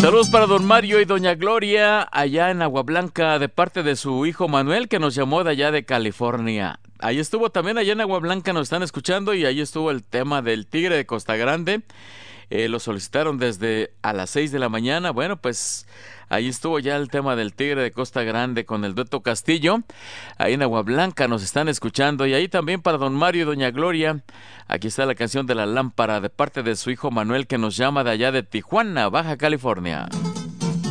Saludos para don Mario y doña Gloria allá en Agua Blanca de parte de su hijo Manuel que nos llamó de allá de California. Ahí estuvo también allá en Agua Blanca, nos están escuchando y ahí estuvo el tema del tigre de Costa Grande. Lo solicitaron desde a las 6 de la mañana. Bueno, pues ahí estuvo ya el tema del tigre de Costa Grande con el dueto Castillo. Ahí en Agua Blanca nos están escuchando. Y ahí también para don Mario y doña Gloria. Aquí está la canción de la lámpara de parte de su hijo Manuel que nos llama de allá de Tijuana, Baja California.